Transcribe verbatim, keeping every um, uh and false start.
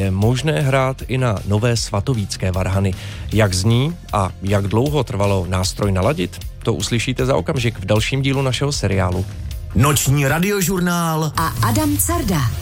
je možné hrát i na nové svatovícké varhany. Jak zní a jak dlouho trvalo nástroj naladit, to uslyšíte za okamžik v dalším dílu našeho seriálu. Noční radiožurnál a Adam Carda.